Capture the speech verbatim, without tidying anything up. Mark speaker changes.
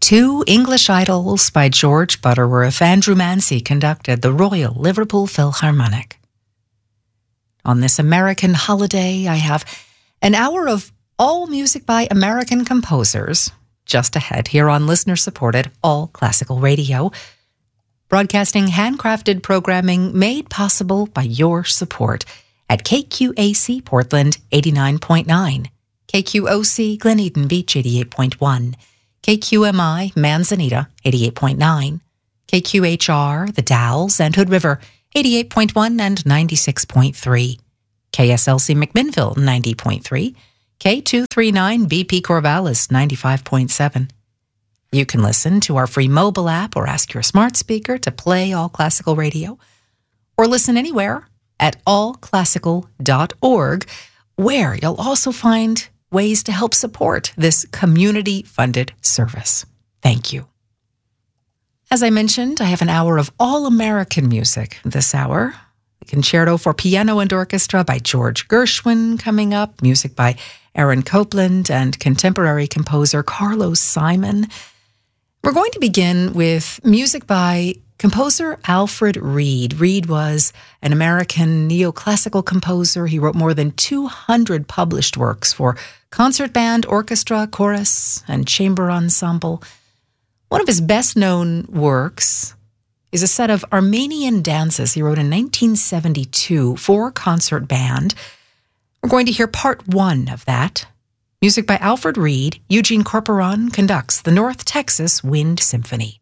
Speaker 1: Two English Idols by George Butterworth, Andrew Mancy conducted the Royal Liverpool Philharmonic. On this American holiday, I have an hour of all music by American composers just ahead here on listener-supported All Classical Radio, broadcasting handcrafted programming made possible by your support at K Q A C Portland eighty-nine point nine, K Q O C Glen Eden Beach eighty-eight point one, K Q M I Manzanita eighty-eight point nine, K Q H R The Dalles and Hood River eighty-eight point one and ninety-six point three, K S L C McMinnville ninety point three, K two thirty-nine B P Corvallis ninety-five point seven. You can listen to our free mobile app or ask your smart speaker to play All Classical Radio, or listen anywhere at all classical dot org, where you'll also find ways to help support this community-funded service. Thank you. As I mentioned, I have an hour of all-American music this hour. The Concerto for Piano and Orchestra by George Gershwin coming up, music by Aaron Copland and contemporary composer Carlos Simon. We're going to begin with music by composer Alfred Reed. Reed was an American neoclassical composer. He wrote more than two hundred published works for concert band, orchestra, chorus, and chamber ensemble. One of his best-known works is a set of Armenian dances he wrote in nineteen seventy-two for concert band. We're going to hear part one of that. Music by Alfred Reed. Eugene Corporon conducts the North Texas Wind Symphony.